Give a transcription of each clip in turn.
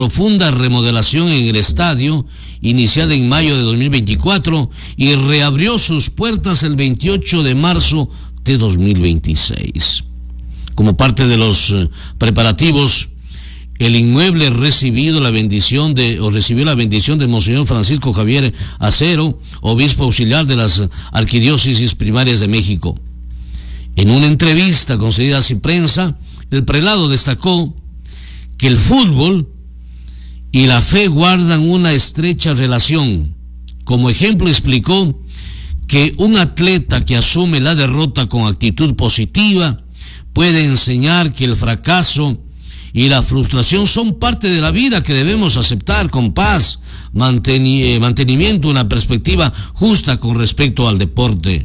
profunda remodelación en el estadio, iniciada en mayo de 2024, y reabrió sus puertas el 28 de marzo de 2026. Como parte de los preparativos, el inmueble recibió la bendición de Monseñor Francisco Javier Acero, obispo auxiliar de las arquidiócesis primarias de México. En una entrevista concedida a Prensa, el prelado destacó que el fútbol y la fe guardan una estrecha relación. Como ejemplo, explicó que un atleta que asume la derrota con actitud positiva puede enseñar que el fracaso y la frustración son parte de la vida que debemos aceptar con paz, mantenimiento, una perspectiva justa con respecto al deporte.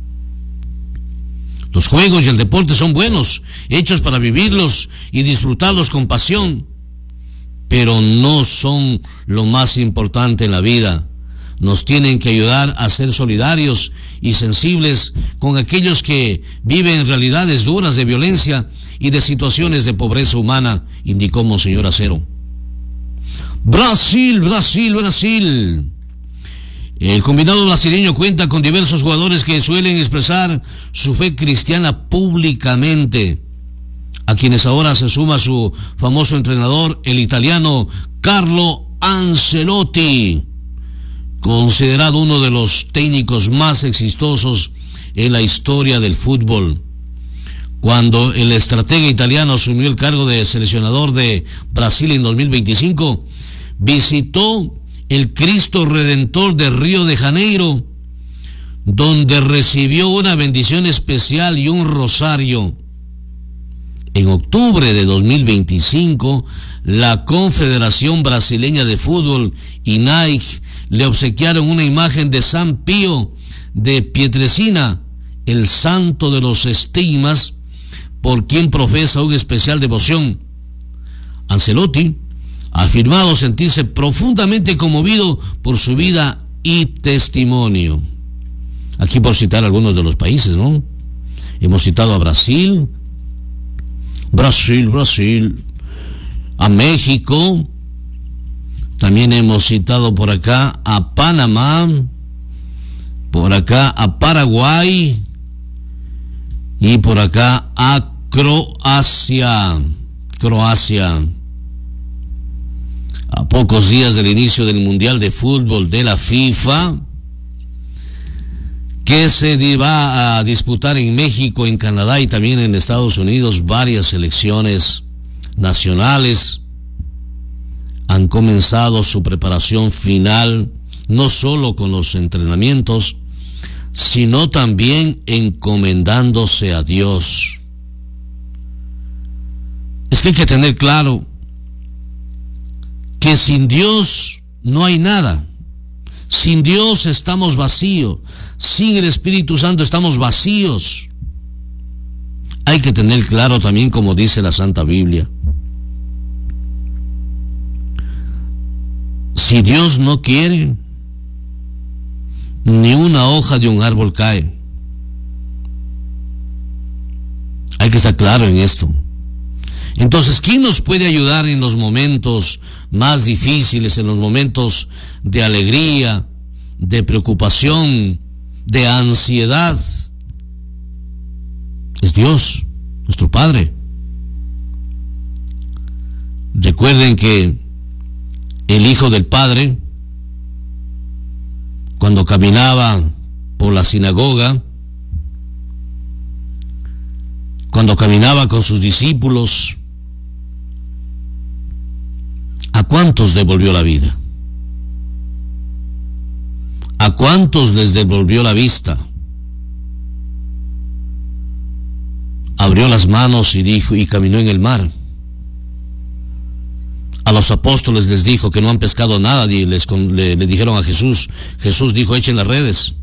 Los juegos y el deporte son buenos, hechos para vivirlos y disfrutarlos con pasión, pero no son lo más importante en la vida. Nos tienen que ayudar a ser solidarios y sensibles con aquellos que viven realidades duras de violencia y de situaciones de pobreza humana, indicó Monseñor Acero. Brasil. El combinado brasileño cuenta con diversos jugadores que suelen expresar su fe cristiana públicamente, a quienes ahora se suma su famoso entrenador, el italiano Carlo Ancelotti, considerado uno de los técnicos más exitosos en la historia del fútbol. Cuando el estratega italiano asumió el cargo de seleccionador de Brasil en 2025, visitó el Cristo Redentor de Río de Janeiro, donde recibió una bendición especial y un rosario. En octubre de 2025, la Confederación Brasileña de Fútbol y Nike le obsequiaron una imagen de San Pío de Pietrelcina, el santo de los estigmas, por quien profesa una especial devoción. Ancelotti ha afirmado sentirse profundamente conmovido por su vida y testimonio. Aquí por citar algunos de los países, ¿no? Hemos citado a Brasil, a México, también hemos citado por acá a Panamá, por acá a Paraguay y por acá a Croacia. A pocos días del inicio del Mundial de Fútbol de la FIFA, que se va a disputar en México, en Canadá y también en Estados Unidos, varias selecciones nacionales han comenzado su preparación final, no solo con los entrenamientos, sino también encomendándose a Dios. Es que hay que tener claro que sin Dios no hay nada. Sin Dios estamos vacíos. Sin el Espíritu Santo estamos vacíos. Hay que tener claro también, como dice la Santa Biblia, si Dios no quiere, ni una hoja de un árbol cae. Hay que estar claro en esto. Entonces, ¿quién nos puede ayudar en los momentos más difíciles, en los momentos de alegría, de preocupación, de ansiedad? Es Dios, nuestro Padre. Recuerden que el Hijo del Padre, cuando caminaba por la sinagoga, cuando caminaba con sus discípulos, ¿a cuántos devolvió la vida? ¿A cuántos les devolvió la vista? Abrió las manos y dijo, y caminó en el mar. A los apóstoles les dijo que no han pescado nada y le dijeron a Jesús. Jesús dijo, echen las redes.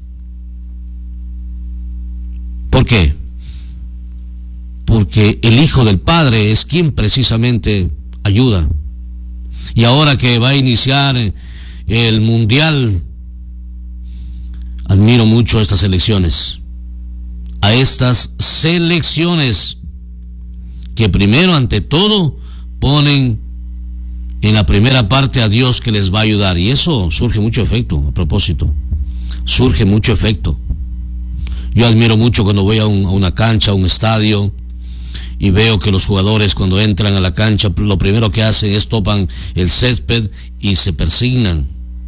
¿Por qué? Porque el Hijo del Padre es quien precisamente ayuda. Y ahora que va a iniciar el Mundial, admiro mucho estas elecciones. A estas selecciones que primero, ante todo, ponen en la primera parte a Dios que les va a ayudar. Y eso surge mucho efecto, a propósito. Surge mucho efecto. Yo admiro mucho cuando voy a una cancha, a un estadio, y veo que los jugadores cuando entran a la cancha, lo primero que hacen es topan el césped y se persignan.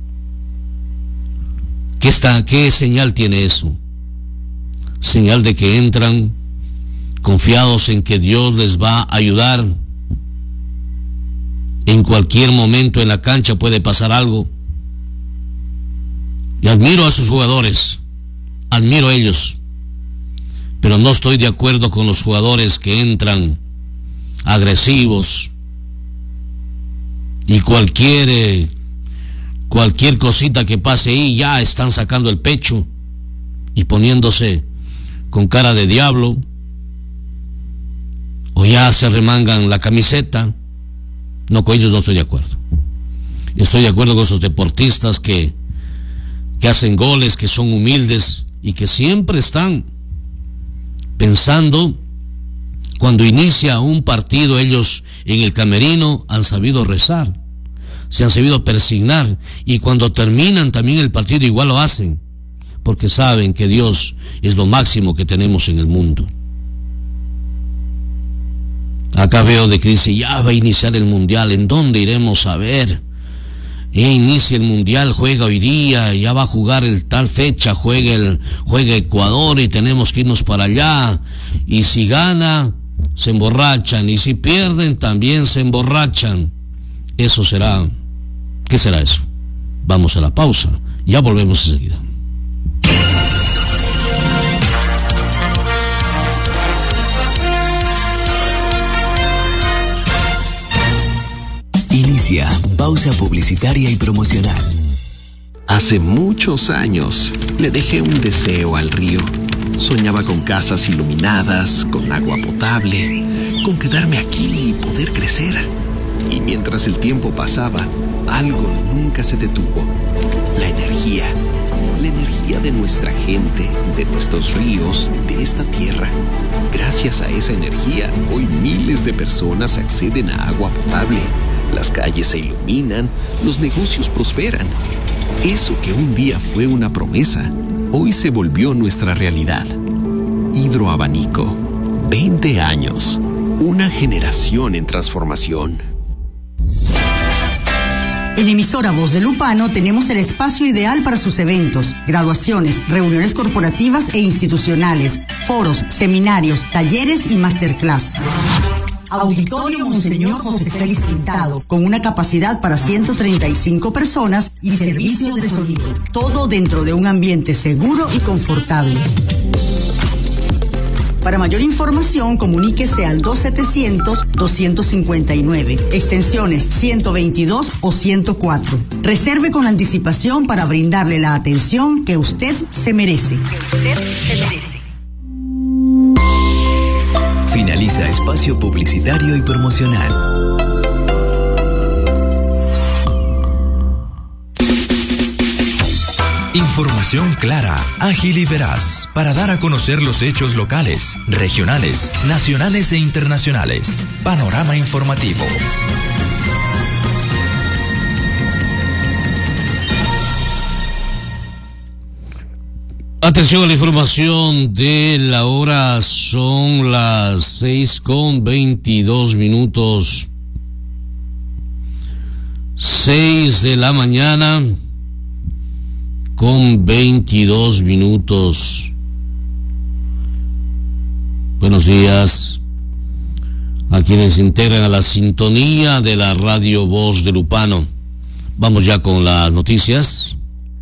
¿Qué señal tiene eso? Señal de que entran confiados en que Dios les va a ayudar. En cualquier momento en la cancha puede pasar algo. Y admiro a sus jugadores, admiro a ellos, pero no estoy de acuerdo con los jugadores que entran agresivos y cualquier cosita que pase ahí ya están sacando el pecho y poniéndose con cara de diablo, o ya se remangan la camiseta. No, con ellos no estoy de acuerdo. Estoy de acuerdo con esos deportistas que hacen goles, que son humildes y que siempre están pensando, cuando inicia un partido, ellos en el camerino han sabido rezar, se han sabido persignar, y cuando terminan también el partido igual lo hacen, porque saben que Dios es lo máximo que tenemos en el mundo. Acá veo de que dice, ya va a iniciar el mundial, ¿en dónde iremos a ver? Inicia el mundial, juega hoy día, ya va a jugar el tal fecha, juega Ecuador y tenemos que irnos para allá, y si gana, se emborrachan, y si pierden, también se emborrachan. Eso será, ¿qué será eso? Vamos a la pausa, ya volvemos enseguida. Inicia pausa publicitaria y promocional. Hace muchos años le dejé un deseo al río. Soñaba con casas iluminadas, con agua potable, con quedarme aquí y poder crecer. Y mientras el tiempo pasaba, algo nunca se detuvo. La energía de nuestra gente, de nuestros ríos, de esta tierra. Gracias a esa energía, hoy miles de personas acceden a agua potable. Las calles se iluminan, los negocios prosperan. Eso que un día fue una promesa, hoy se volvió nuestra realidad. Hidroabanico, 20 años, una generación en transformación. En Emisora Voz de Lupano tenemos el espacio ideal para sus eventos, graduaciones, reuniones corporativas e institucionales, foros, seminarios, talleres y masterclass. Auditorio Monseñor José Félix Pintado, con una capacidad para 135 personas y servicio de sonido. Todo dentro de un ambiente seguro y confortable. Para mayor información, comuníquese al 2700-259, extensiones 122 o 104. Reserve con anticipación para brindarle la atención que usted se merece. Finaliza espacio publicitario y promocional. Información clara, ágil y veraz para dar a conocer los hechos locales, regionales, nacionales e internacionales. Panorama informativo. Atención a la información de la hora, son las 6:22. 6 de la mañana con 22 minutos. Buenos días a quienes se integran a la sintonía de la Radio Voz de Lupano. Vamos ya con las noticias.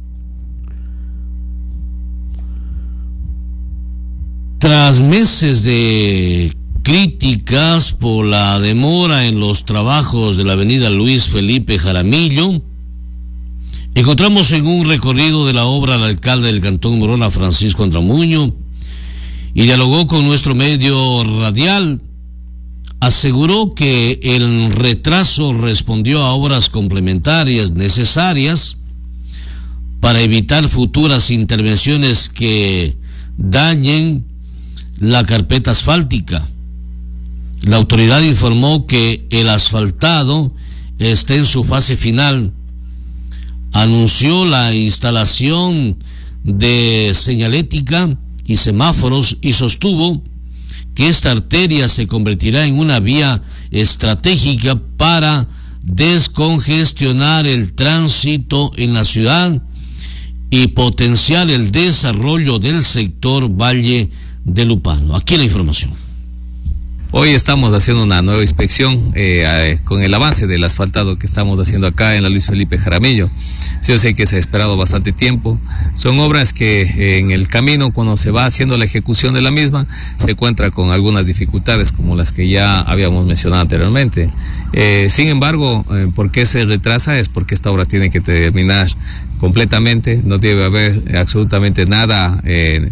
Tras meses de críticas por la demora en los trabajos de la avenida Luis Felipe Jaramillo, encontramos en un recorrido de la obra al alcalde del Cantón Morona, Francisco Andramuño, y dialogó con nuestro medio radial. Aseguró que el retraso respondió a obras complementarias necesarias para evitar futuras intervenciones que dañen la carpeta asfáltica. La autoridad informó que el asfaltado está en su fase final. Anunció la instalación de señalética y semáforos y sostuvo que esta arteria se convertirá en una vía estratégica para descongestionar el tránsito en la ciudad y potenciar el desarrollo del sector Valle de Lupano. Aquí la información. Hoy estamos haciendo una nueva inspección con el avance del asfaltado que estamos haciendo acá en la Luis Felipe Jaramillo. Yo sé que se ha esperado bastante tiempo. Son obras que en el camino, cuando se va haciendo la ejecución de la misma, se encuentra con algunas dificultades como las que ya habíamos mencionado anteriormente. Sin embargo, ¿por qué se retrasa? Es porque esta obra tiene que terminar completamente. No debe haber absolutamente nada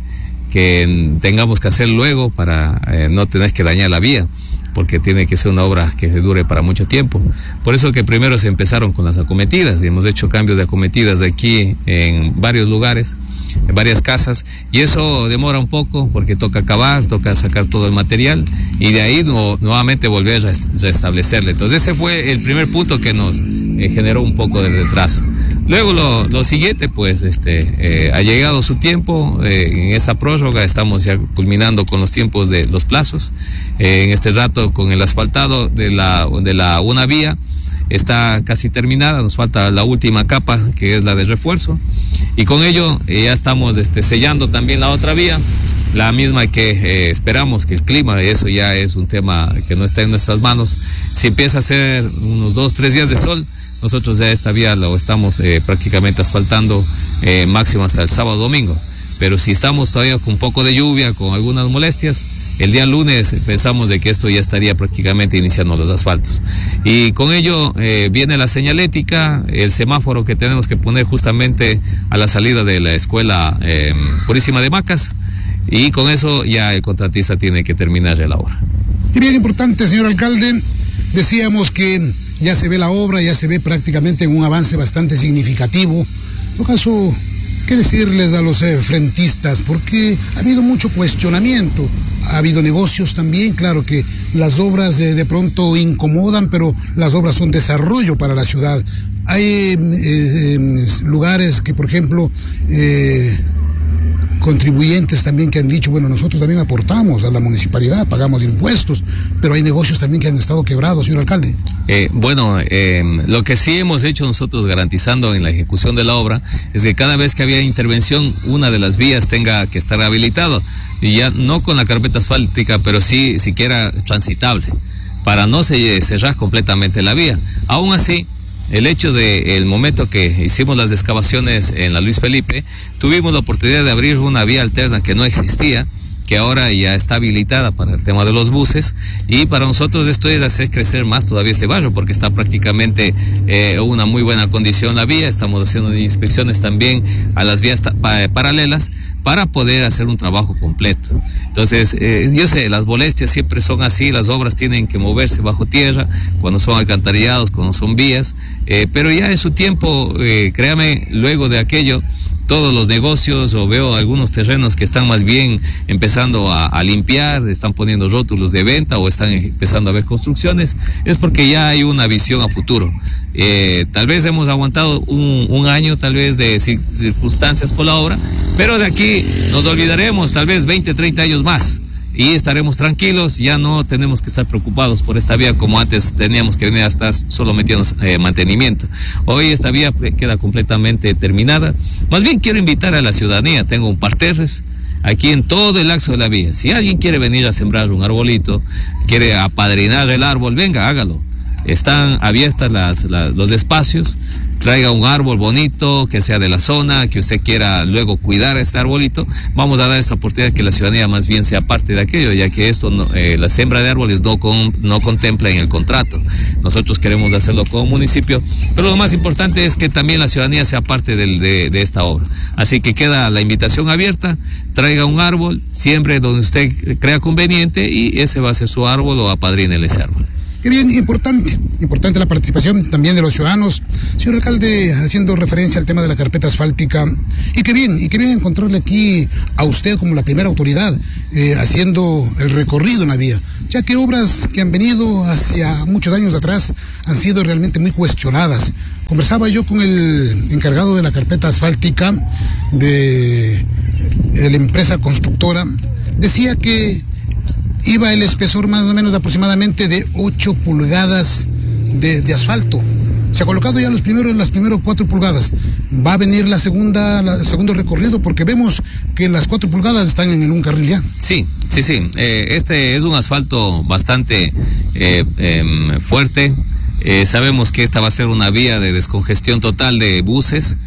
que tengamos que hacer luego para no tener que dañar la vía, porque tiene que ser una obra que dure para mucho tiempo. Por eso que primero se empezaron con las acometidas, y hemos hecho cambios de acometidas de aquí en varios lugares, en varias casas, y eso demora un poco porque toca acabar, toca sacar todo el material y de ahí nuevamente volver a restablecerle. Entonces ese fue el primer punto que nos generó un poco de retraso. Luego lo siguiente, pues ha llegado su tiempo. En esa prórroga estamos ya culminando con los tiempos de los plazos. En este rato con el asfaltado de una vía está casi terminada, nos falta la última capa que es la de refuerzo, y con ello ya estamos sellando también la otra vía, la misma que esperamos que el clima, eso ya es un tema que no está en nuestras manos. Si empieza a hacer unos 2-3 días de sol, nosotros ya esta vía lo estamos prácticamente asfaltando máximo hasta el sábado domingo. Pero si estamos todavía con un poco de lluvia, con algunas molestias, el día lunes pensamos de que esto ya estaría prácticamente iniciando los asfaltos. Y con ello viene la señalética, el semáforo que tenemos que poner justamente a la salida de la escuela Purísima de Macas, y con eso ya el contratista tiene que terminar la obra. Y bien importante, señor alcalde, decíamos que ya se ve la obra, ya se ve prácticamente un avance bastante significativo. En todo caso, ¿qué decirles a los frentistas? Porque ha habido mucho cuestionamiento, ha habido negocios también. Claro que las obras de pronto incomodan, pero las obras son desarrollo para la ciudad. Hay lugares que, por ejemplo, contribuyentes también que han dicho, bueno, nosotros también aportamos a la municipalidad, pagamos impuestos, pero hay negocios también que han estado quebrados, señor alcalde. Lo que sí hemos hecho nosotros garantizando en la ejecución de la obra es que cada vez que había intervención, una de las vías tenga que estar habilitado, y ya no con la carpeta asfáltica, pero sí siquiera transitable, para no cerrar completamente la vía. Aún así, el hecho de el momento que hicimos las excavaciones en la Luis Felipe, tuvimos la oportunidad de abrir una vía alterna que no existía, que ahora ya está habilitada para el tema de los buses, y para nosotros esto es hacer crecer más todavía este barrio, porque está prácticamente una muy buena condición la vía. Estamos haciendo inspecciones también a las vías paralelas para poder hacer un trabajo completo. Entonces, yo sé, las molestias siempre son así, las obras tienen que moverse bajo tierra, cuando son alcantarillados, cuando son vías, pero ya en su tiempo, créame, luego de aquello, todos los negocios, o veo algunos terrenos que están más bien empezando a limpiar, están poniendo rótulos de venta o están empezando a ver construcciones, es porque ya hay una visión a futuro. Tal vez hemos aguantado un año tal vez de circunstancias por la obra, pero de aquí nos olvidaremos tal vez 20-30 años más. Y estaremos tranquilos, ya no tenemos que estar preocupados por esta vía como antes teníamos que venir a estar solo metiendo mantenimiento. Hoy esta vía queda completamente terminada. Más bien quiero invitar a la ciudadanía, tengo un parterres aquí en todo el axo de la vía. Si alguien quiere venir a sembrar un arbolito, quiere apadrinar el árbol, venga, hágalo. Están abiertas los espacios. Traiga un árbol bonito, que sea de la zona, que usted quiera luego cuidar a este arbolito. Vamos a dar esta oportunidad que la ciudadanía más bien sea parte de aquello, ya que esto, la siembra de árboles no contempla en el contrato. Nosotros queremos hacerlo como municipio, pero lo más importante es que también la ciudadanía sea parte de esta obra. Así que queda la invitación abierta, traiga un árbol, siembre donde usted crea conveniente, y ese va a ser su árbol, o apadrínele ese árbol. Qué bien, importante la participación también de los ciudadanos. Señor alcalde, haciendo referencia al tema de la carpeta asfáltica, y qué bien encontrarle aquí a usted como la primera autoridad haciendo el recorrido en la vía, ya que obras que han venido hacia muchos años atrás han sido realmente muy cuestionadas. Conversaba yo con el encargado de la carpeta asfáltica de la empresa constructora, decía que iba el espesor más o menos aproximadamente de 8 pulgadas de asfalto. Se ha colocado ya las primeras 4 pulgadas. Va a venir el segundo recorrido, porque vemos que las 4 pulgadas están en un carril ya. Sí. Este es un asfalto bastante fuerte. Sabemos que esta va a ser una vía de descongestión total de buses.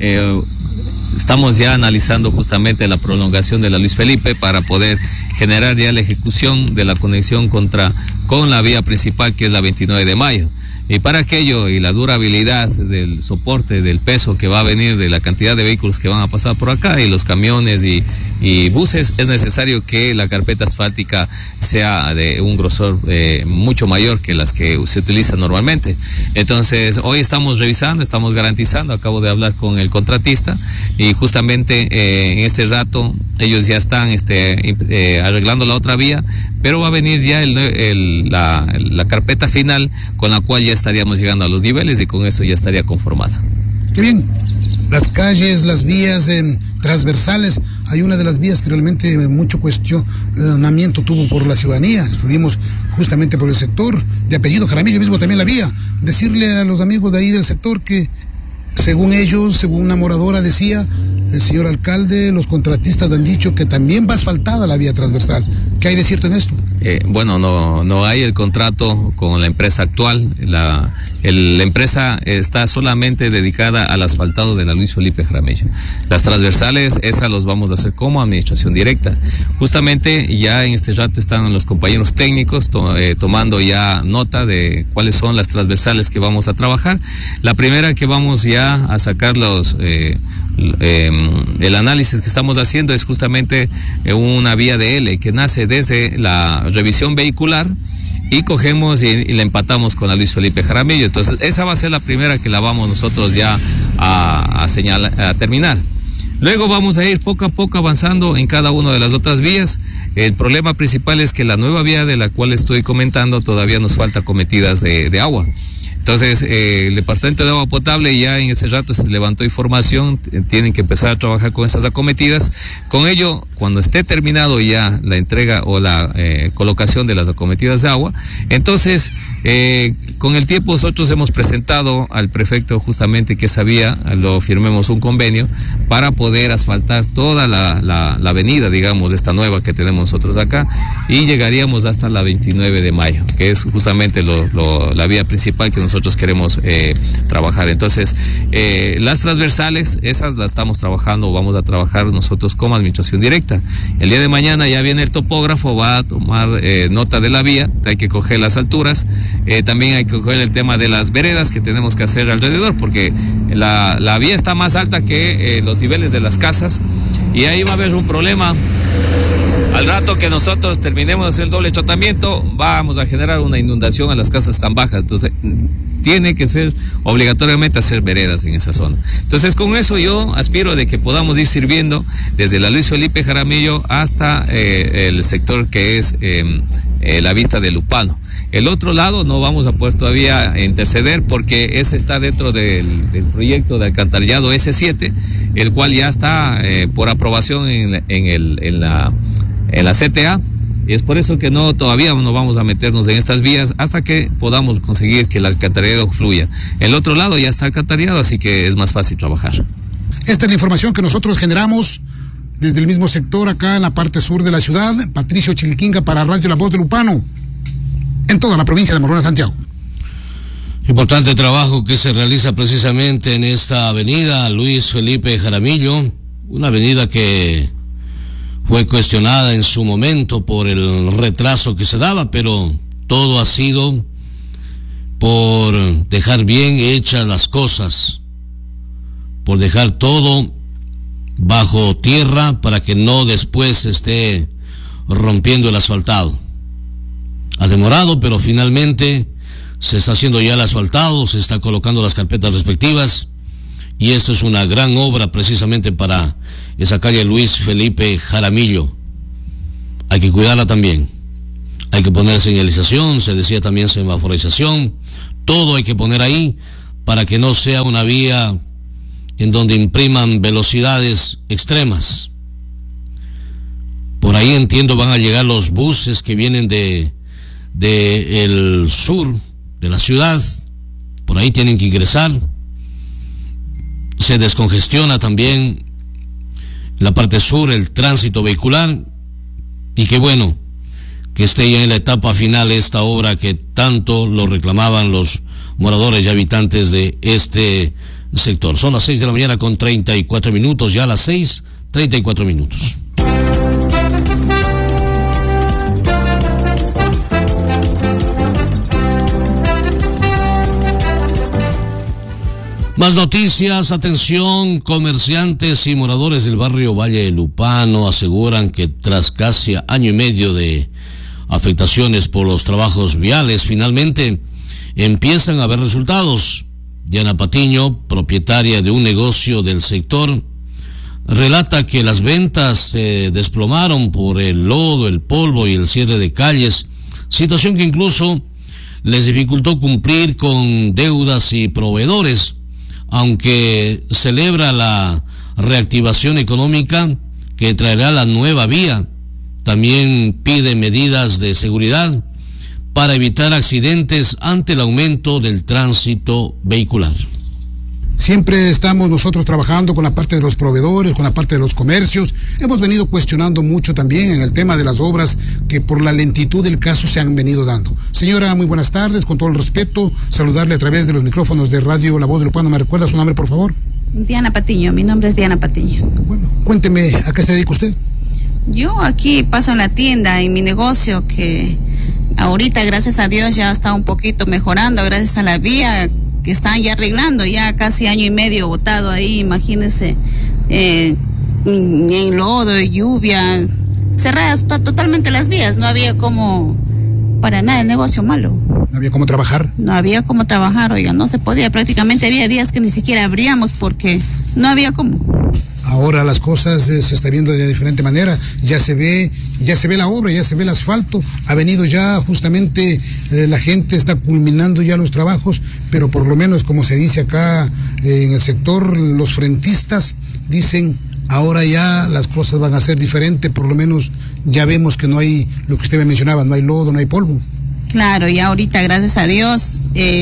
Estamos ya analizando justamente la prolongación de la Luis Felipe para poder generar ya la ejecución de la conexión con la vía principal, que es la 29 de mayo. Y para aquello, y la durabilidad del soporte, del peso que va a venir, de la cantidad de vehículos que van a pasar por acá, y los camiones y buses, es necesario que la carpeta asfáltica sea de un grosor mucho mayor que las que se utilizan normalmente. Entonces, hoy estamos revisando, estamos garantizando, acabo de hablar con el contratista, y justamente en este rato ellos ya están arreglando la otra vía, pero va a venir ya la carpeta final, con la cual ya estaríamos llegando a los niveles, y con eso ya estaría conformada. Qué bien. Las calles, las vías transversales, hay una de las vías que realmente mucho cuestionamiento tuvo por la ciudadanía. Estuvimos justamente por el sector de apellido Jaramillo, mismo también la vía. Decirle a los amigos de ahí del sector que, según ellos, según una moradora decía, el señor alcalde, los contratistas han dicho que también va asfaltada la vía transversal. ¿Qué hay de cierto en esto? Bueno, no hay el contrato con la empresa actual. La empresa está solamente dedicada al asfaltado de la Luis Felipe Jaramillo. Las transversales, esas los vamos a hacer como administración directa. Justamente ya en este rato están los compañeros técnicos tomando ya nota de cuáles son las transversales que vamos a trabajar. La primera que vamos ya a sacar el análisis que estamos haciendo es justamente una vía de L que nace desde la revisión vehicular, y cogemos y la empatamos con la Luis Felipe Jaramillo. Entonces esa va a ser la primera que la vamos nosotros ya a terminar. Luego vamos a ir poco a poco avanzando en cada una de las otras vías. El problema principal es que la nueva vía de la cual estoy comentando todavía nos falta cometidas de agua. Entonces, el Departamento de Agua Potable ya en ese rato se levantó información, tienen que empezar a trabajar con esas acometidas. Con ello, cuando esté terminado ya la entrega o la colocación de las acometidas de agua, entonces, con el tiempo nosotros hemos presentado al prefecto justamente que esa vía, lo firmemos un convenio para poder asfaltar toda la avenida, digamos, esta nueva que tenemos nosotros acá, y llegaríamos hasta la 29 de mayo, que es justamente la vía principal que nosotros queremos trabajar. Entonces, las transversales, esas las estamos trabajando, vamos a trabajar nosotros como administración directa. El día de mañana ya viene el topógrafo, va a tomar nota de la vía, hay que coger las alturas, también hay que coger el tema de las veredas que tenemos que hacer alrededor, porque la vía está más alta que los niveles de las casas, y ahí va a haber un problema. Al rato que nosotros terminemos de hacer el doble tratamiento, vamos a generar una inundación a las casas tan bajas. Entonces, tiene que ser obligatoriamente hacer veredas en esa zona. Entonces, con eso yo aspiro de que podamos ir sirviendo desde la Luis Felipe Jaramillo hasta el sector que es la vista de Lupano. El otro lado no vamos a poder todavía interceder porque ese está dentro del proyecto de alcantarillado S7, el cual ya está por aprobación en la CTA, y es por eso que todavía no vamos a meternos en estas vías hasta que podamos conseguir que el alcantarillado fluya. El otro lado ya está alcantarillado, así que es más fácil trabajar. Esta es la información que nosotros generamos desde el mismo sector acá en la parte sur de la ciudad. Patricio Chiliquinga para Radio La Voz de Lupano, en toda la provincia de Morona, Santiago. Importante trabajo que se realiza precisamente en esta avenida Luis Felipe Jaramillo, una avenida que fue cuestionada en su momento por el retraso que se daba, pero todo ha sido por dejar bien hechas las cosas, por dejar todo bajo tierra para que no después se esté rompiendo el asfaltado. Ha demorado, pero finalmente se está haciendo ya el asfaltado, se está colocando las carpetas respectivas, y esto es una gran obra precisamente para esa calle Luis Felipe Jaramillo. Hay que cuidarla también. Hay que poner señalización, se decía también semaforización, todo hay que poner ahí para que no sea una vía en donde impriman velocidades extremas. Por ahí entiendo van a llegar los buses que vienen de el sur de la ciudad, por ahí tienen que ingresar. Se descongestiona también la parte sur, el tránsito vehicular, y qué bueno que esté ya en la etapa final esta obra que tanto lo reclamaban los moradores y habitantes de este sector. Son las 6 de la mañana con 34 minutos, ya las 6:34 minutos. Más noticias, atención, comerciantes y moradores del barrio Valle de Lupano aseguran que tras casi año y medio de afectaciones por los trabajos viales, finalmente empiezan a haber resultados. Diana Patiño, propietaria de un negocio del sector, relata que las ventas se desplomaron por el lodo, el polvo y el cierre de calles, situación que incluso les dificultó cumplir con deudas y proveedores. Aunque celebra la reactivación económica que traerá la nueva vía, también pide medidas de seguridad para evitar accidentes ante el aumento del tránsito vehicular. Siempre estamos nosotros trabajando con la parte de los proveedores, con la parte de los comercios. Hemos venido cuestionando mucho también en el tema de las obras que por la lentitud del caso se han venido dando. Señora, muy buenas tardes, con todo el respeto, saludarle a través de los micrófonos de Radio La Voz de Lupano. ¿Me recuerda su nombre, por favor? Diana Patiño, mi nombre es Diana Patiño. Bueno, cuénteme, ¿a qué se dedica usted? Yo aquí paso en la tienda, en mi negocio, que ahorita, gracias a Dios, ya está un poquito mejorando, gracias a la vía que están ya arreglando, ya casi año y medio botado ahí, imagínense, en lodo, lluvia, cerradas totalmente las vías, no había como, para nada, el negocio malo. ¿No había cómo trabajar? No había cómo trabajar, oiga, no se podía, prácticamente había días que ni siquiera abríamos porque no había cómo. Ahora las cosas se está viendo de diferente manera, ya se ve la obra, ya se ve el asfalto, ha venido ya justamente, la gente está culminando ya los trabajos, pero por lo menos como se dice acá en el sector, los frentistas dicen, ahora ya las cosas van a ser diferentes, por lo menos ya vemos que no hay, lo que usted me mencionaba, no hay lodo, no hay polvo. Claro, ya ahorita gracias a Dios,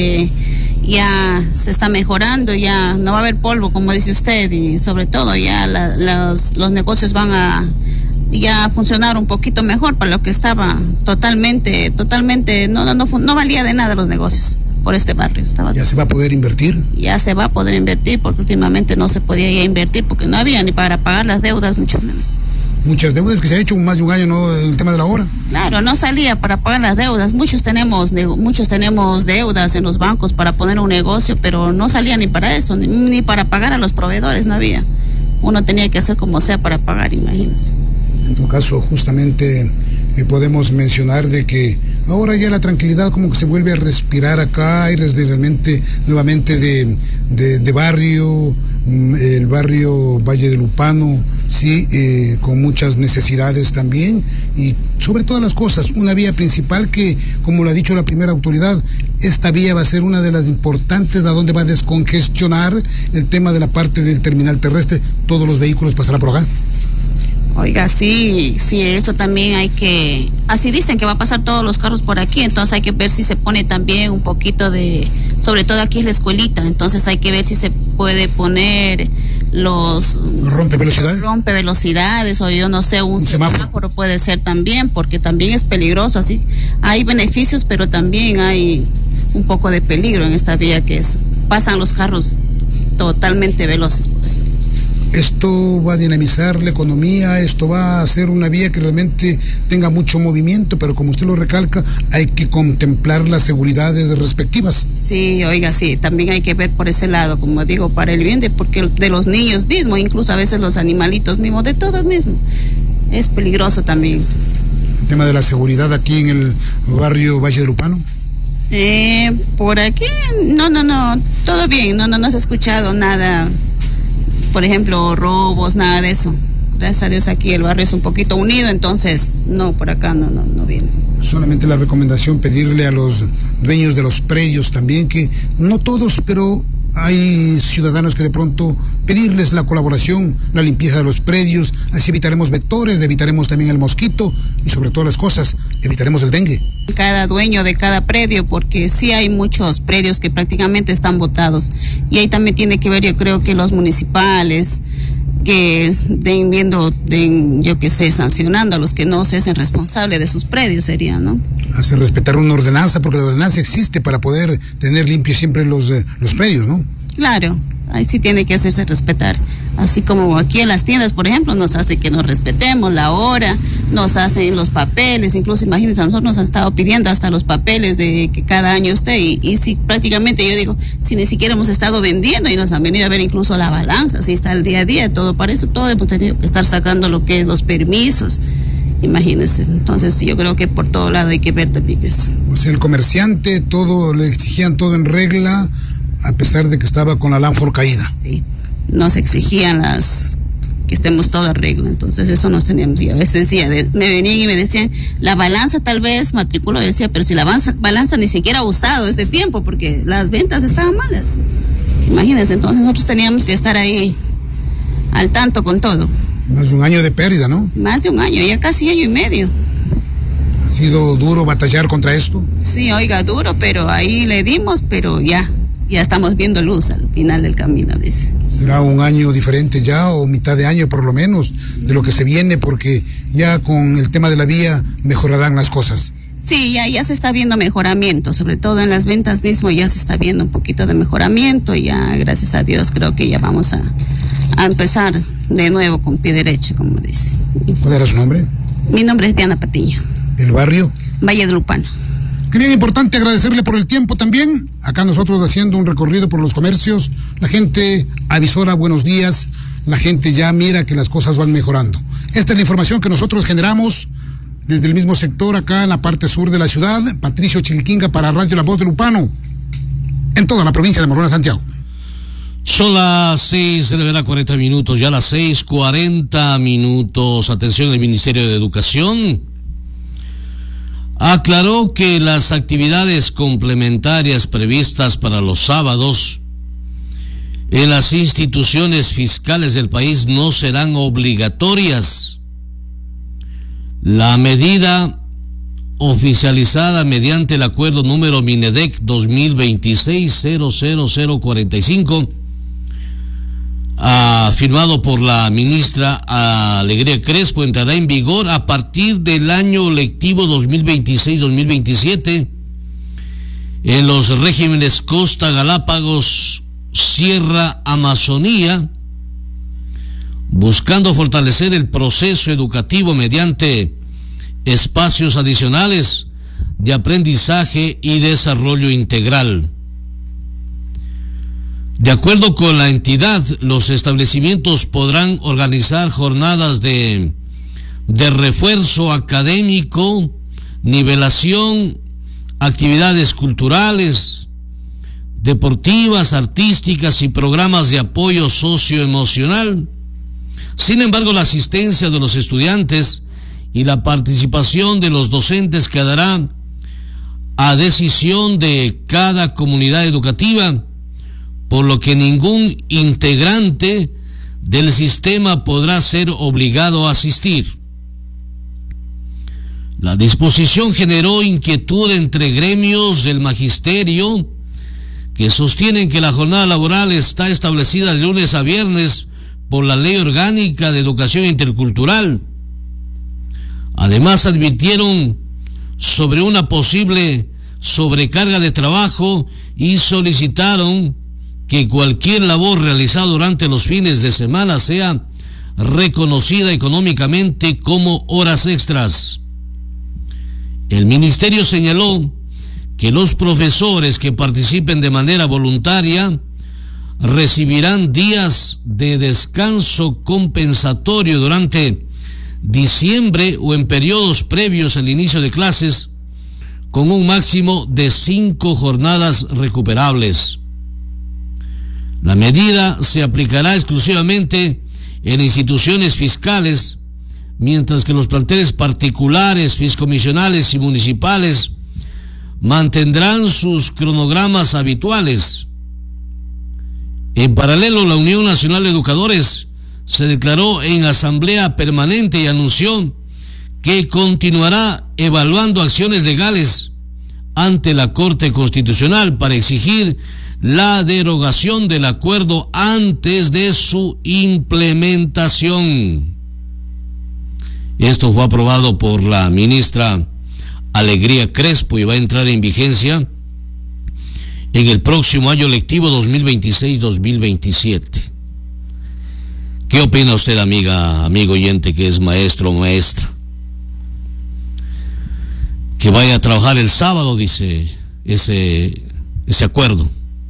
ya se está mejorando, ya no va a haber polvo, como dice usted, y sobre todo ya los negocios van a ya funcionar un poquito mejor para lo que estaba totalmente, no valía de nada los negocios por este barrio. ¿Ya se va a poder invertir? Ya se va a poder invertir, porque últimamente no se podía ya invertir, porque no había ni para pagar las deudas, mucho menos. Muchas deudas que se ha hecho más de un año, ¿no? El tema de la obra. Claro, no salía para pagar las deudas. Muchos tenemos deudas en los bancos para poner un negocio, pero no salía ni para eso, ni para pagar a los proveedores, no había. Uno tenía que hacer como sea para pagar, imagínense. En todo caso, justamente podemos mencionar de que ahora ya la tranquilidad como que se vuelve a respirar acá, aires realmente nuevamente de barrio, el barrio Valle de Lupano, sí, con muchas necesidades también, y sobre todas las cosas, una vía principal que, como lo ha dicho la primera autoridad, esta vía va a ser una de las importantes, a donde va a descongestionar el tema de la parte del terminal terrestre, todos los vehículos pasarán por acá. Oiga, sí, eso también así dicen que va a pasar todos los carros por aquí, entonces hay que ver si se pone también un poquito sobre todo aquí es la escuelita, entonces hay que ver si se puede poner los rompevelocidades o yo no sé, un semáforo puede ser también, porque también es peligroso, así hay beneficios, pero también hay un poco de peligro en esta vía pasan los carros totalmente veloces por esto. Esto va a dinamizar la economía, esto va a hacer una vía que realmente tenga mucho movimiento, pero como usted lo recalca, hay que contemplar las seguridades respectivas. Sí, oiga, sí, también hay que ver por ese lado, como digo, para el bien de los niños mismos, incluso a veces los animalitos mismos, de todos mismos. Es peligroso también. el tema de la seguridad aquí en el barrio Valle de Lupano. Por aquí, no, todo bien, no se ha escuchado nada, por ejemplo, robos, nada de eso. Gracias a Dios aquí el barrio es un poquito unido, entonces, no, por acá no viene. Solamente la recomendación, pedirle a los dueños de los predios también, que no todos, pero hay ciudadanos que de pronto pedirles la colaboración, la limpieza de los predios, así evitaremos vectores, evitaremos también el mosquito y sobre todas las cosas, evitaremos el dengue. Cada dueño de cada predio, porque sí hay muchos predios que prácticamente están botados, y ahí también tiene que ver, yo creo que los municipales, que yo qué sé, sancionando a los que no se hacen responsables de sus predios sería, ¿no? Hacer respetar una ordenanza, porque la ordenanza existe para poder tener limpios siempre los predios, ¿no? Claro, ahí sí tiene que hacerse respetar. Así como aquí en las tiendas, por ejemplo, nos hace que nos respetemos la hora, nos hacen los papeles, incluso imagínense, a nosotros nos han estado pidiendo hasta los papeles de que cada año esté, y si prácticamente yo digo, si ni siquiera hemos estado vendiendo y nos han venido a ver incluso la balanza, así está el día a día, todo para eso, todo hemos tenido que estar sacando lo que es los permisos, imagínense. Entonces yo creo que por todo lado hay que ver también eso. O sea, el comerciante, todo, le exigían todo en regla, a pesar de que estaba con la lámpara caída. Sí. Nos exigían que estemos todo en regla, entonces eso nos teníamos, y a veces decía, me venían y me decían, la balanza tal vez matriculó, yo decía, pero si la balanza ni siquiera ha usado este tiempo, porque las ventas estaban malas, imagínense, entonces nosotros teníamos que estar ahí al tanto con todo. Más de un año de pérdida, ¿no? Más de un año, ya casi año y medio. ¿Ha sido duro batallar contra esto? Sí, oiga, duro, pero ahí le dimos, pero ya estamos viendo luz al final del camino, dice. ¿Será un año diferente ya, o mitad de año por lo menos, de lo que se viene? Porque ya con el tema de la vía mejorarán las cosas. Sí, ya se está viendo mejoramiento, sobre todo en las ventas mismo ya se está viendo un poquito de mejoramiento, y ya gracias a Dios creo que ya vamos a empezar de nuevo con pie derecho, como dice. ¿Cuál era su nombre? Mi nombre es Diana Patiño. ¿El barrio? Valle de Lupano. Quería importante agradecerle por el tiempo también. Acá nosotros haciendo un recorrido por los comercios, la gente avisora buenos días, la gente ya mira que las cosas van mejorando. Esta es la información que nosotros generamos desde el mismo sector acá en la parte sur de la ciudad. Patricio Chiliquinga para Radio La Voz de Lupano, en toda la provincia de Morona, Santiago. Son las 6:40 minutos, ya las 6:40 minutos. Atención, el Ministerio de Educación aclaró que las actividades complementarias previstas para los sábados en las instituciones fiscales del país no serán obligatorias. La medida, oficializada mediante el acuerdo número Minedec 2026-00045, firmado por la ministra Alegría Crespo, entrará en vigor a partir del año lectivo 2026-2027 en los regímenes Costa, Galápagos, Sierra, Amazonía, buscando fortalecer el proceso educativo mediante espacios adicionales de aprendizaje y desarrollo integral. De acuerdo con la entidad, los establecimientos podrán organizar jornadas de refuerzo académico, nivelación, actividades culturales, deportivas, artísticas y programas de apoyo socioemocional. Sin embargo, la asistencia de los estudiantes y la participación de los docentes quedará a decisión de cada comunidad educativa, por lo que ningún integrante del sistema podrá ser obligado a asistir. La disposición generó inquietud entre gremios del magisterio, que sostienen que la jornada laboral está establecida de lunes a viernes por la Ley Orgánica de Educación Intercultural. Además, advirtieron sobre una posible sobrecarga de trabajo y solicitaron que cualquier labor realizada durante los fines de semana sea reconocida económicamente como horas extras. El ministerio señaló que los profesores que participen de manera voluntaria recibirán días de descanso compensatorio durante diciembre o en periodos previos al inicio de clases, con un máximo de 5 jornadas recuperables. La medida se aplicará exclusivamente en instituciones fiscales, mientras que los planteles particulares, fiscomisionales y municipales mantendrán sus cronogramas habituales. En paralelo, la Unión Nacional de Educadores se declaró en asamblea permanente y anunció que continuará evaluando acciones legales ante la Corte Constitucional para exigir la derogación del acuerdo antes de su implementación. Esto fue aprobado por la ministra Alegría Crespo y va a entrar en vigencia en el próximo año lectivo 2026-2027. ¿Qué opina usted, amigo oyente que es maestro o maestra? Que vaya a trabajar el sábado, dice ese acuerdo.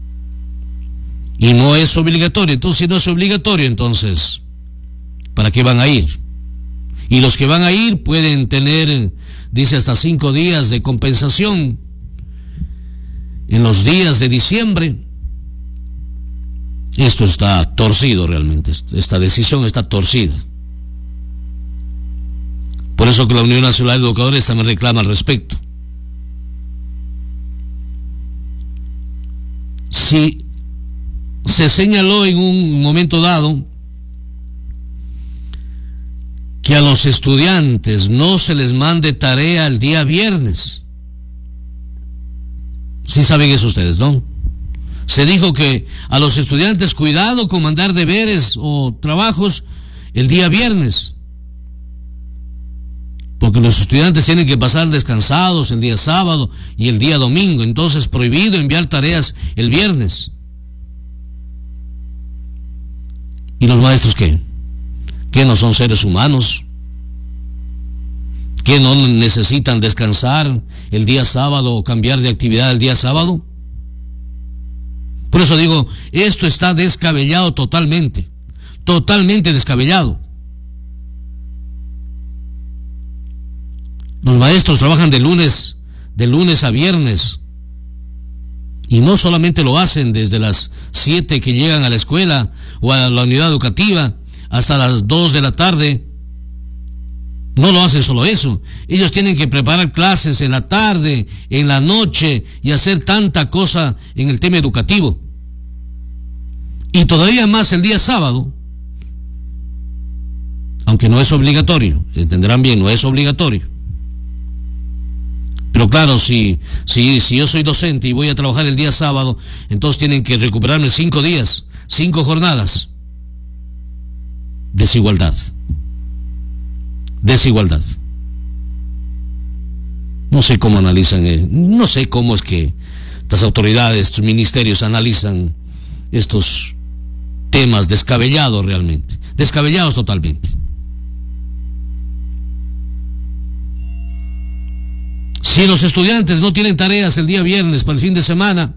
Y no es obligatorio. Entonces, si no es obligatorio, entonces, ¿para qué van a ir? Y los que van a ir pueden tener, dice, hasta 5 días de compensación en los días de diciembre. Esto está torcido realmente, esta decisión está torcida. Por eso que la Unión Nacional de Educadores también reclama al respecto. Si se señaló en un momento dado que a los estudiantes no se les mande tarea el día viernes. Sí saben eso ustedes, ¿no? Se dijo que a los estudiantes cuidado con mandar deberes o trabajos el día viernes, porque los estudiantes tienen que pasar descansados el día sábado y el día domingo, entonces prohibido enviar tareas el viernes. ¿Y los maestros qué? ¿Que no son seres humanos? ¿Que no necesitan descansar el día sábado o cambiar de actividad el día sábado? Por eso digo, esto está descabellado totalmente descabellado. Los maestros trabajan de lunes a viernes, y no solamente lo hacen desde las 7 que llegan a la escuela o a la unidad educativa hasta las 2 de la tarde. No lo hacen solo eso. Ellos tienen que preparar clases en la tarde, en la noche y hacer tanta cosa en el tema educativo. Y todavía más el día sábado, aunque no es obligatorio, entenderán bien, no es obligatorio. Pero claro, si yo soy docente y voy a trabajar el día sábado, entonces tienen que recuperarme 5 días, 5 jornadas. Desigualdad. No sé cómo analizan, no sé cómo es que estas autoridades, estos ministerios analizan estos temas descabellados realmente, descabellados totalmente. Si los estudiantes no tienen tareas el día viernes para el fin de semana,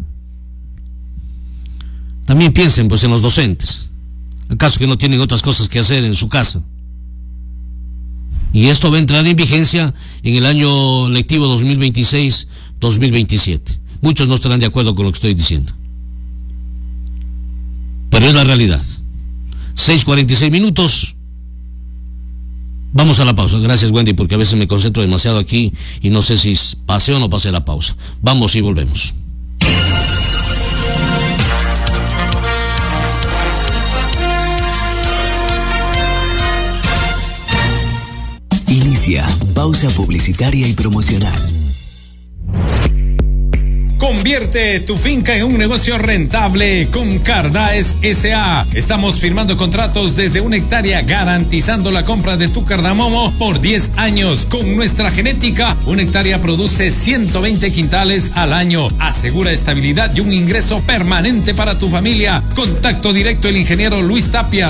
también piensen pues en los docentes. ¿Acaso que no tienen otras cosas que hacer en su casa? Y esto va a entrar en vigencia en el año lectivo 2026-2027. Muchos no estarán de acuerdo con lo que estoy diciendo, pero es la realidad. 6:46 minutos. Vamos a la pausa. Gracias, Wendy, porque a veces me concentro demasiado aquí y no sé si pasé o no pasé la pausa. Vamos y volvemos. Inicia pausa publicitaria y promocional. Convierte tu finca en un negocio rentable con Cardaes S.A. Estamos firmando contratos desde 1 hectárea, garantizando la compra de tu cardamomo por 10 años. Con nuestra genética, 1 hectárea produce 120 quintales al año. Asegura estabilidad y un ingreso permanente para tu familia. Contacto directo el ingeniero Luis Tapia,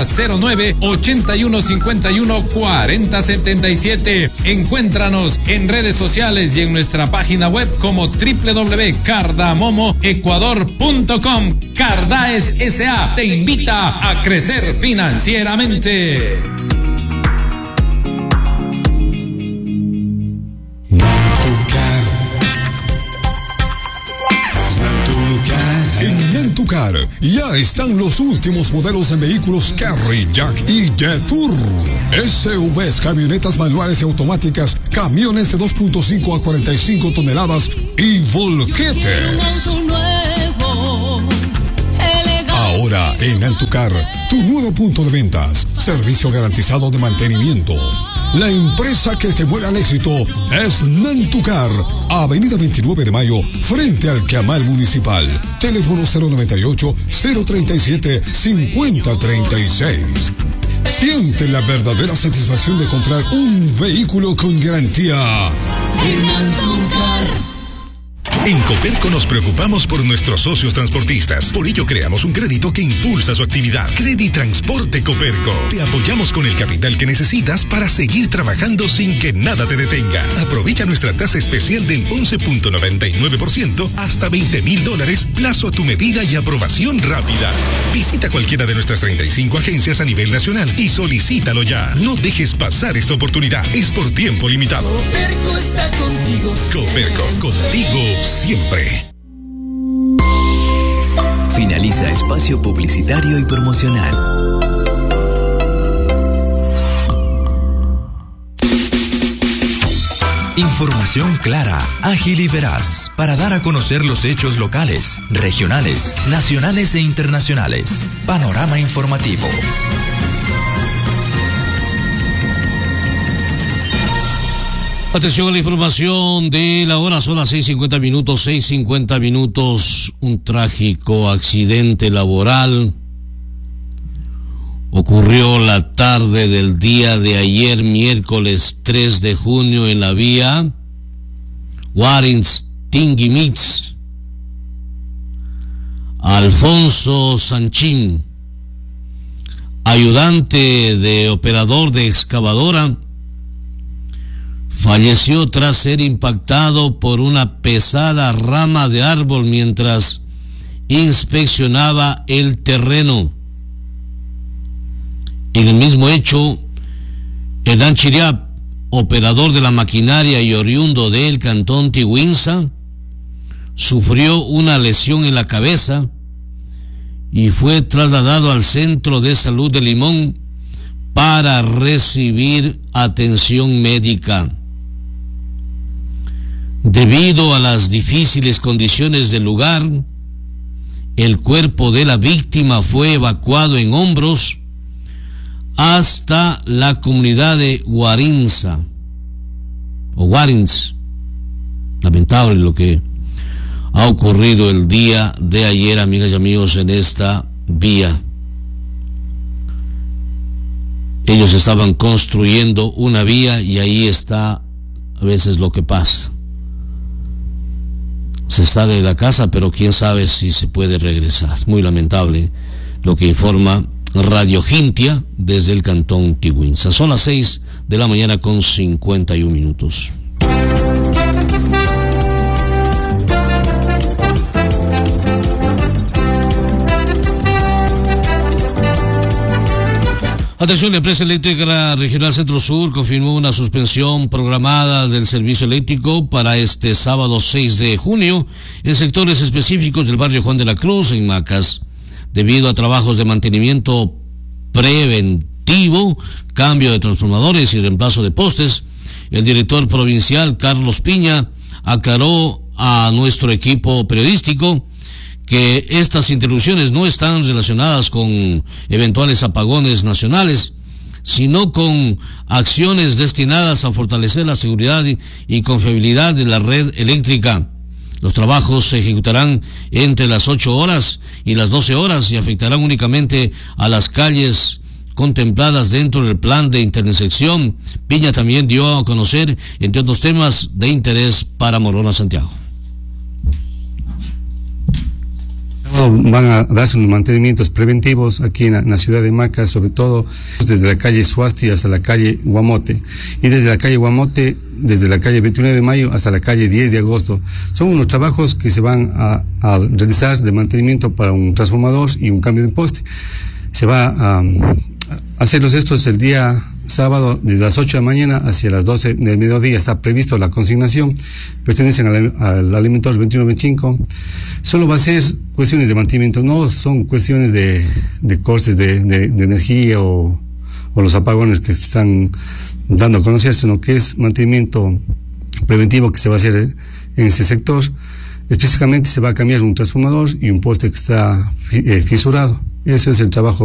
09-8151-4077. Encuéntranos en redes sociales y en nuestra página web como www.cardamomoecuador.com. Cardaes S.A. te invita a crecer financieramente. ya están los últimos modelos en vehículos Carry, Jack y Jetour. SUVs, camionetas manuales y automáticas, camiones de 2.5 a 45 toneladas y volquetes. Ahora en Antucar, tu nuevo punto de ventas, servicio garantizado de mantenimiento. La empresa que te mueve al éxito es Nantucar, Avenida 29 de Mayo, frente al Camal Municipal. Teléfono 098-037-5036. Siente la verdadera satisfacción de comprar un vehículo con garantía en Nantucar. En Coperco nos preocupamos por nuestros socios transportistas. Por ello creamos un crédito que impulsa su actividad. Creditransporte Coperco. Te apoyamos con el capital que necesitas para seguir trabajando sin que nada te detenga. Aprovecha nuestra tasa especial del 11.99% hasta $20,000, plazo a tu medida y aprobación rápida. Visita cualquiera de nuestras 35 agencias a nivel nacional y solicítalo ya. No dejes pasar esta oportunidad. Es por tiempo limitado. Coperco está contigo. Coperco, contigo siempre. Finaliza espacio publicitario y promocional. Información clara, ágil y veraz para dar a conocer los hechos locales, regionales, nacionales e internacionales. Panorama informativo. Atención a la información de la hora, son las 6:50 minutos. Un trágico accidente laboral ocurrió la tarde del día de ayer, miércoles 3 de junio, en la vía Warins-Tinguimitz. Alfonso Sanchín, ayudante de operador de excavadora, falleció tras ser impactado por una pesada rama de árbol mientras inspeccionaba el terreno. En el mismo hecho, Edán Chiriap, operador de la maquinaria y oriundo del cantón Tiguinza, sufrió una lesión en la cabeza y fue trasladado al Centro de Salud de Limón para recibir atención médica. Debido a las difíciles condiciones del lugar, el cuerpo de la víctima fue evacuado en hombros hasta la comunidad de Warins. Lamentable lo que ha ocurrido el día de ayer, amigas y amigos, en esta vía. Ellos estaban construyendo una vía y ahí está a veces lo que pasa. Se sale de la casa, pero quién sabe si se puede regresar. Muy lamentable lo que informa Radio Jintia desde el cantón Tiguinza. Son las 6:51 a.m. Atención, la empresa eléctrica regional Centro Sur confirmó una suspensión programada del servicio eléctrico para este sábado 6 de junio en sectores específicos del barrio Juan de la Cruz, en Macas, debido a trabajos de mantenimiento preventivo, cambio de transformadores y reemplazo de postes. El director provincial, Carlos Piña, aclaró a nuestro equipo periodístico que estas interrupciones no están relacionadas con eventuales apagones nacionales, sino con acciones destinadas a fortalecer la seguridad y confiabilidad de la red eléctrica. Los trabajos se ejecutarán entre las 8 horas y las 12 horas y afectarán únicamente a las calles contempladas dentro del plan de intersección. Piña también dio a conocer, entre otros temas de interés para Morona Santiago. Van a darse unos mantenimientos preventivos aquí en la ciudad de Macas, sobre todo desde la calle Suasti hasta la calle Guamote, y desde la calle Guamote, desde la calle 29 de mayo hasta la calle 10 de agosto. Son unos trabajos que se van a realizar de mantenimiento para un transformador y un cambio de poste. Se va a hacerlos estos el día sábado desde las 8 de la mañana hacia las 12 del mediodía está previsto la consignación. Pertenecen al alimentador 21-25. Solo va a ser cuestiones de mantenimiento, no son cuestiones de costes de energía o los apagones que se están dando a conocer, sino que es mantenimiento preventivo que se va a hacer en ese sector. Específicamente se va a cambiar un transformador y un poste que está fisurado. Ese es el trabajo